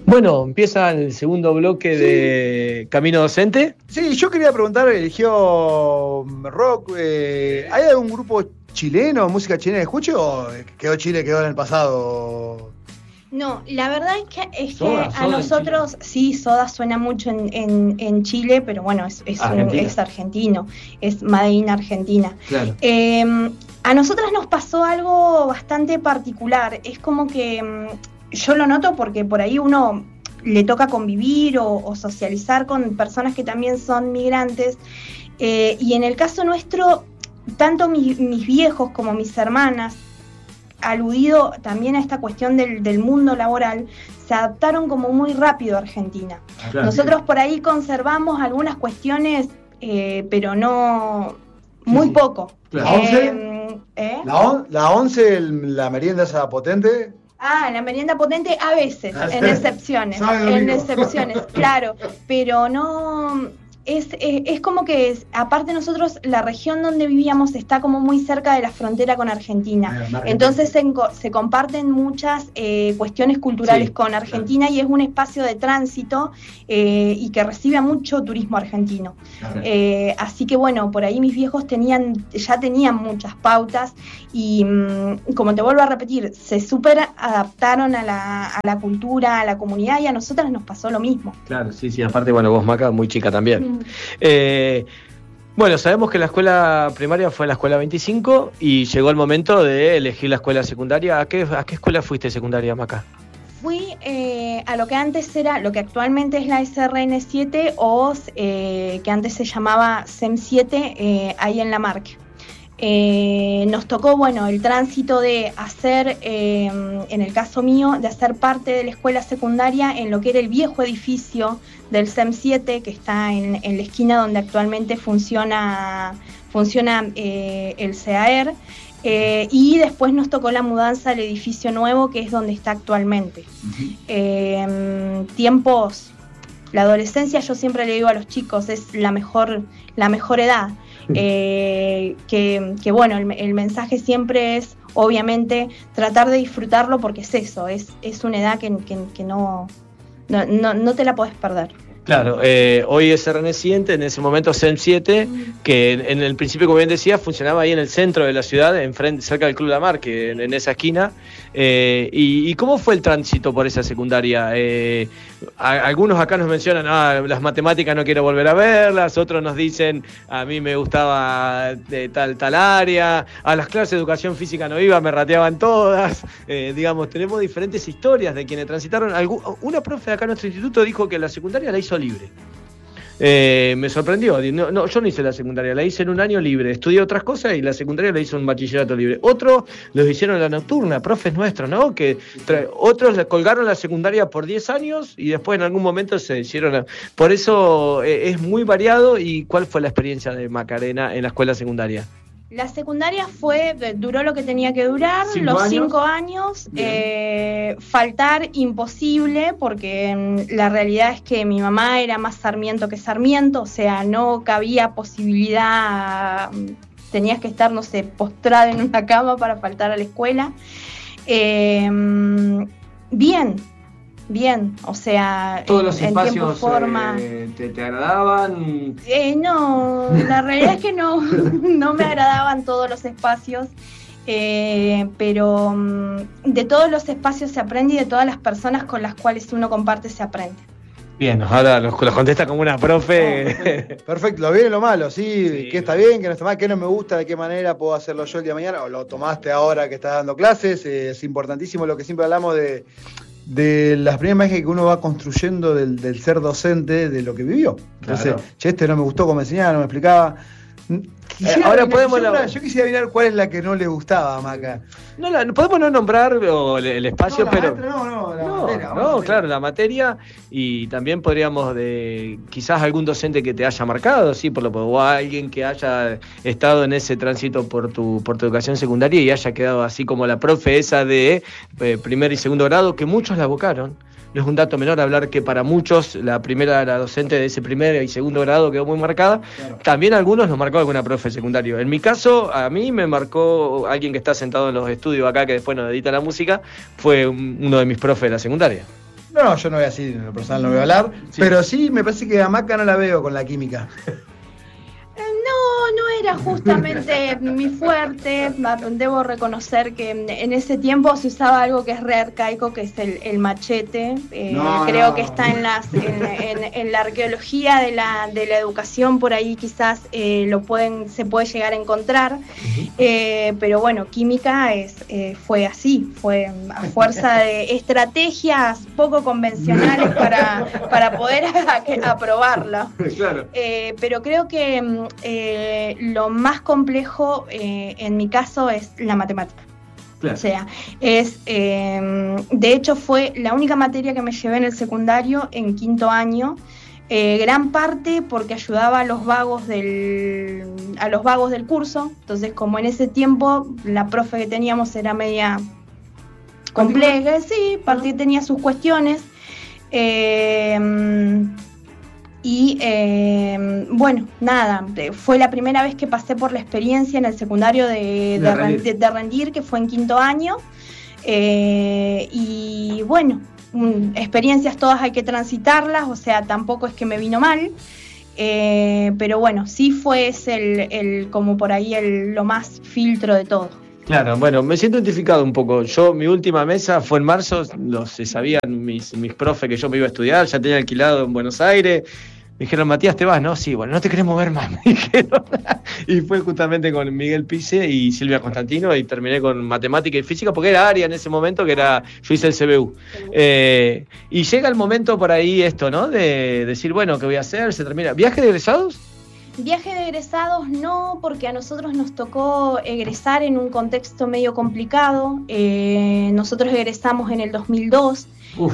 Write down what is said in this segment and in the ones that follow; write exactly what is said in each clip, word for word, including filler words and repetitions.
Bueno, empieza el segundo bloque Sí. de Camino Docente. Sí, yo quería preguntar, eligió rock, eh, ¿hay algún grupo chileno, música chilena que escuche o quedó Chile, quedó en el pasado? No, la verdad es que, es que Soda, a Soda en nosotros, sí, Soda suena mucho en, en, en Chile, pero bueno, es, es, un, Argentina. es argentino, es Made in Argentina. Claro. Eh, a nosotras nos pasó algo bastante particular, es como que mm, yo lo noto porque por ahí uno le toca convivir o, o socializar con personas que también son migrantes, eh, y en el caso nuestro, tanto mi, mis viejos como mis hermanas, aludido también a esta cuestión del, del mundo laboral, se adaptaron como muy rápido a Argentina. Claro. Nosotros por ahí conservamos algunas cuestiones, eh, pero no, muy Sí, sí. poco. Claro. Eh, ¿once? ¿eh? La, on- la once, el- la merienda esa potente. Ah, la merienda potente a veces, Ah, sí. en excepciones, Sábado y en domingo. excepciones, claro, pero no, es, es, es como que, es, aparte nosotros, la región donde vivíamos está como muy cerca de la frontera con Argentina, Ah, entonces se, enco- se comparten muchas eh, cuestiones culturales Sí, con Argentina, y es un espacio de tránsito eh, y que recibe a mucho turismo argentino. Claro. Eh, así que bueno, por ahí mis viejos tenían, ya tenían muchas pautas y mm, como te vuelvo a repetir, se súper adaptaron a la, a la cultura, a la comunidad, y a nosotras nos pasó lo mismo. Claro, sí, sí. Aparte, bueno, vos, Maca, muy chica también. Mm. Eh, bueno, sabemos que la escuela primaria fue la escuela veinticinco y llegó el momento de elegir la escuela secundaria. ¿A qué, a qué escuela fuiste secundaria, Maca? Fui eh, a lo que antes era, lo que actualmente es la S R N siete o eh, que antes se llamaba S E M siete, eh, ahí en La Marque. Eh, nos tocó, bueno, el tránsito de hacer, eh, en el caso mío, de hacer parte de la escuela secundaria en lo que era el viejo edificio del S E M siete, que está en, en la esquina donde actualmente funciona, funciona eh, el C A E R. Eh, y después nos tocó la mudanza al edificio nuevo, que es donde está actualmente. Ujú. Eh, tiempos, la adolescencia, yo siempre le digo a los chicos, es la mejor, la mejor edad. Eh, que, que bueno, el, el mensaje siempre es, obviamente, tratar de disfrutarlo, porque es eso, es, es una edad que, que, que no, no, no, no te la podés perder. Claro, eh, hoy es R N siete, en ese momento S E M siete, que en, en el principio, como bien decía, funcionaba ahí en el centro de la ciudad, enfrente, cerca del Club La Marque, en, en esa esquina. Eh, y, ¿Y cómo fue el tránsito por esa secundaria? Eh, a, algunos acá nos mencionan, ah, las matemáticas no quiero volver a verlas, otros nos dicen, a mí me gustaba de tal, tal área, a las clases de educación física no iba, me rateaban todas. Eh, digamos, tenemos diferentes historias de quienes transitaron. Algu- una profe de acá en nuestro instituto dijo que la secundaria la hizo libre. Eh, me sorprendió. No, no, yo no hice la secundaria, la hice en un año libre. Estudié otras cosas y la secundaria la hice en un bachillerato libre. Otros los hicieron en la nocturna, profes nuestros, ¿no? Que tra- otros le colgaron la secundaria por diez años y después en algún momento se hicieron. A... Por eso eh, es muy variado. ¿Y cuál fue la experiencia de Macarena en la escuela secundaria? La secundaria fue, duró lo que tenía que durar, ¿Cinco los años? cinco años, eh, faltar imposible, porque mm, la realidad es que mi mamá era más Sarmiento que Sarmiento, o sea, no cabía posibilidad, mm, tenías que estar, no sé, postrada en una cama para faltar a la escuela. Eh, mm, bien, bien, o sea, ¿Todos en- los en tiempo y espacios forma. eh, te, te agradaban? Eh, no, la realidad es que no, no me agradaban todos los espacios, eh, pero um, de todos los espacios se aprende y de todas las personas con las cuales uno comparte se aprende. Bien, ahora los, los contesta como una profe. Perfecto, lo bien y lo malo, ¿sí? Sí. ¿Qué está bien, qué no está mal, qué no me gusta, de qué manera puedo hacerlo yo el día de mañana? ¿O lo tomaste ahora que estás dando clases? Eh, es importantísimo lo que siempre hablamos de, de las primeras veces que uno va construyendo del, del ser docente, de lo que vivió. Entonces, Claro. che, este no me gustó como me enseñaba, no me explicaba. Quisiera ahora adivinar- podemos yo, la- yo quisiera adivinar cuál es la que no le gustaba a Maca. No, la, podemos no nombrar o el, el espacio, No, la pero... maestra no, no, la No, materia, vamos a no, hacer- claro, la materia, y también podríamos de quizás algún docente que te haya marcado, sí, por lo o alguien que haya estado en ese tránsito por tu por tu educación secundaria y haya quedado así como la profe esa de eh, primer y segundo grado, que muchos la abocaron. No es un dato menor hablar que para muchos la primera, la docente de ese primer y segundo grado quedó muy marcada. Claro. También a algunos nos marcó alguna profe secundario. En mi caso, a mí me marcó alguien que está sentado en los estudios acá, que después nos edita la música, fue un- uno de mis profes de la secundaria. No, yo no voy a decir, en lo personal no voy a hablar, sí. Pero sí me parece que a Maca no la veo con la química. No, no era justamente mi fuerte. Debo reconocer que en ese tiempo se usaba algo que es re arcaico, que es el, el machete. Eh, no, creo no. que está en, las, en, en, en la arqueología de la, de la educación, por ahí quizás eh, lo pueden, se puede llegar a encontrar. Uh-huh. Eh, pero bueno, química es, eh, fue así, fue a fuerza de estrategias poco convencionales para, para poder a, aprobarla. Claro. Eh, pero creo que Eh, lo más complejo eh, en mi caso es la matemática. Claro. O sea, es eh, de hecho fue la única materia que me llevé en el secundario en quinto año, eh, gran parte porque ayudaba a los vagos del a los vagos del curso. Entonces, como en ese tiempo la profe que teníamos era media compleja, sí, parte tenía sus cuestiones. Eh, Y eh, bueno, nada, fue la primera vez que pasé por la experiencia en el secundario de, de, de, rendir. De, de rendir, que fue en quinto año. Eh, y bueno, um, experiencias todas hay que transitarlas, o sea, tampoco es que me vino mal. Eh, pero bueno, sí fue ese el, el, como por ahí el, lo más filtro de todo. Claro, bueno, me siento identificado un poco. Yo, mi última mesa fue en marzo, lo se sabían mis, mis profes que yo me iba a estudiar, ya tenía alquilado en Buenos Aires. Me dijeron, Matías, ¿te vas? No, sí, bueno, no te querés mover más, me dijeron. Y fue justamente con Miguel Pice y Silvia Constantino, y terminé con matemática y física, porque era área en ese momento, que era, yo hice el C B U. Eh, y llega el momento por ahí esto, ¿no? De decir, bueno, ¿qué voy a hacer? Se termina. ¿Viaje de egresados? Viaje de egresados no, porque a nosotros nos tocó egresar en un contexto medio complicado. Eh, nosotros egresamos en el dos mil dos.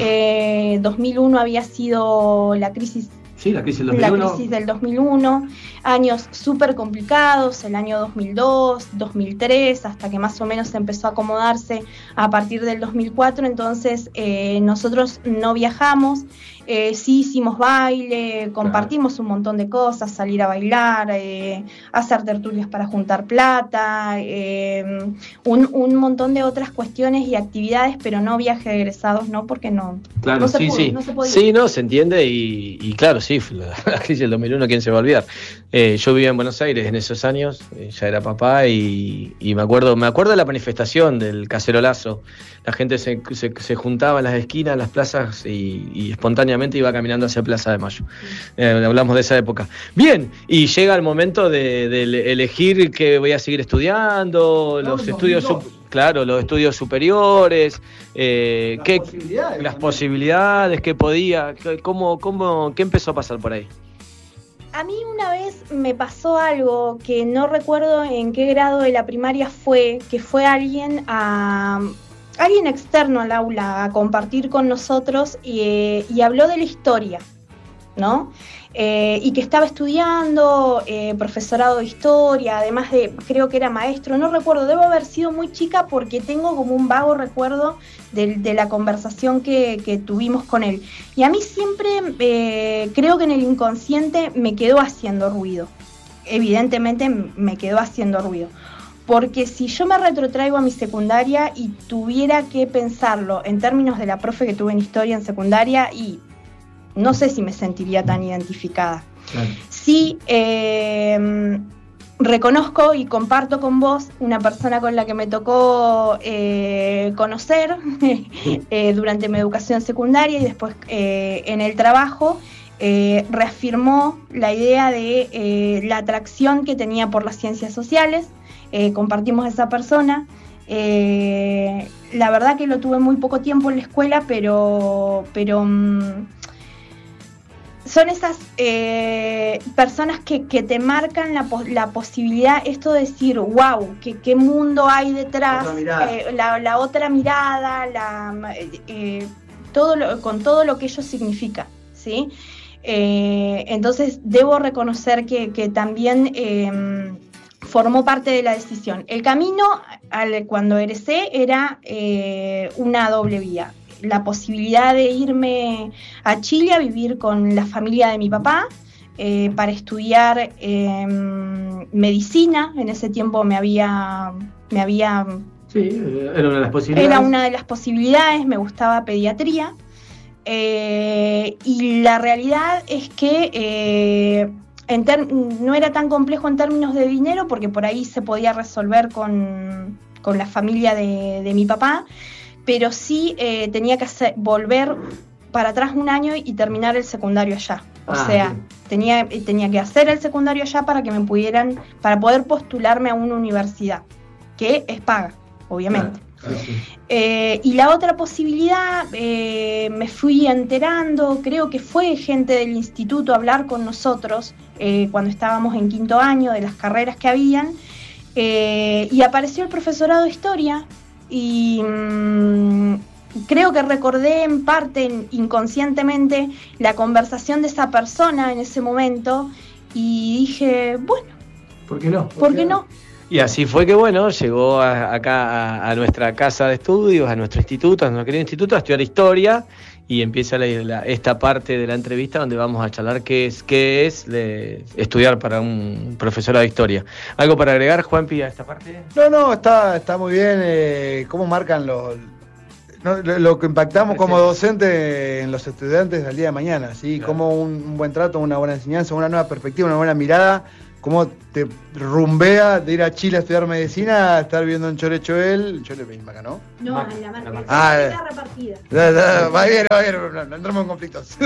Eh, dos mil uno había sido la crisis. Sí, la crisis del dos mil uno. La crisis del dos mil uno, años súper complicados, el año dos mil dos, dos mil tres, hasta que más o menos se empezó a acomodarse a partir del dos mil cuatro, entonces eh, nosotros no viajamos, eh, sí hicimos baile, compartimos claro. un montón de cosas, salir a bailar, eh, hacer tertulias para juntar plata, eh, un, un montón de otras cuestiones y actividades, pero no viaje de egresados, no, porque no, claro, no se sí, pudo, sí. no se podía. Sí, no, se entiende y, y claro, sí, la, la crisis del dos mil uno, ¿quién se va a olvidar? Eh, yo vivía en Buenos Aires en esos años, eh, ya era papá y, y me acuerdo me acuerdo de la manifestación del cacerolazo. La gente se, se, se juntaba en las esquinas, en las plazas y, y espontáneamente iba caminando hacia Plaza de Mayo. Eh, hablamos de esa época. Bien, y llega el momento de, de elegir qué voy a seguir estudiando, no, los no, estudios... No. Claro, los estudios superiores, eh, las, qué, posibilidades, las posibilidades que podía, cómo, cómo, qué empezó a pasar por ahí. A mí una vez me pasó algo que no recuerdo en qué grado de la primaria fue, que fue alguien a alguien externo al aula a compartir con nosotros y, y habló de la historia, ¿no? Eh, y que estaba estudiando eh, profesorado de historia, además de, creo que era maestro, no recuerdo, debo haber sido muy chica porque tengo como un vago recuerdo de, de la conversación que, que tuvimos con él. Y a mí siempre, eh, creo que en el inconsciente me quedó haciendo ruido, evidentemente me quedó haciendo ruido. Porque si yo me retrotraigo a mi secundaria y tuviera que pensarlo en términos de la profe que tuve en historia en secundaria, y no sé si me sentiría tan identificada. Claro. Sí, eh, reconozco y comparto con vos una persona con la que me tocó eh, conocer eh, durante mi educación secundaria y después eh, en el trabajo, eh, reafirmó la idea de eh, la atracción que tenía por las ciencias sociales. Eh, compartimos esa persona. Eh, la verdad que lo tuve muy poco tiempo en la escuela, pero... pero um, son esas eh, personas que, que te marcan la, la posibilidad, esto de decir, wow, ¿qué, qué mundo hay detrás? Eh, la, la otra mirada, la, eh, todo lo, con todo lo que ello significa, ¿sí? Eh, entonces, debo reconocer que, que también eh, formó parte de la decisión. El camino, al, cuando egresé, era eh, una doble vía. La posibilidad de irme a Chile a vivir con la familia de mi papá eh, para estudiar eh, medicina. En ese tiempo me había, me había... Sí, era una de las posibilidades. Era una de las posibilidades, me gustaba pediatría. eh, y la realidad es que eh, en ter- no era tan complejo en términos de dinero, porque por ahí se podía resolver con, con la familia de, de mi papá, pero sí eh, tenía que hacer, volver para atrás un año y terminar el secundario allá. O ah, sea, bien. tenía, tenía que hacer el secundario allá para que me pudieran, para poder postularme a una universidad, que es paga, obviamente. Ah, sí, sí. Eh, y la otra posibilidad, eh, me fui enterando, creo que fue gente del instituto a hablar con nosotros eh, cuando estábamos en quinto año, de las carreras que habían, eh, y apareció el profesorado de historia, y mmm, creo que recordé en parte, inconscientemente, la conversación de esa persona en ese momento, y dije, bueno, ¿por qué no? ¿por qué no? Y así fue que, bueno, llegó a, acá a, a nuestra casa de estudios, a nuestro instituto, a nuestro querido instituto, a estudiar historia, y empieza la, la, esta parte de la entrevista donde vamos a charlar qué es, qué es de estudiar para un profesorado de historia. ¿Algo para agregar, Juanpi, a esta parte? No, no, está, está muy bien. Eh, ¿Cómo marcan los... No, lo, lo que impactamos como docente en los estudiantes del día de mañana, ¿sí? Claro. Como un, un buen trato, una buena enseñanza, una nueva perspectiva, una buena mirada, cómo te rumbea de ir a Chile a estudiar medicina a estar viviendo en Chorechoel, Chole Maca, ¿no? No, Maca, en la marca, la Ah, está eh. repartida. Da, da, va bien, va bien, no, no entramos en conflictos.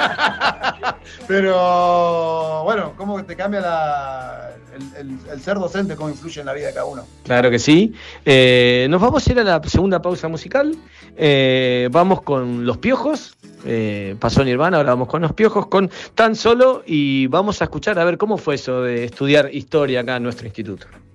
Pero bueno, ¿cómo te cambia la, el, el, el ser docente, cómo influye en la vida de cada uno? Claro que sí. Eh, nos vamos a ir a la segunda pausa musical. Eh, vamos con Los Piojos. Eh, pasó Nirvana, ahora vamos con Los Piojos, con Tan Solo, y vamos a escuchar a ver cómo fue eso de estudiar historia acá en nuestro instituto.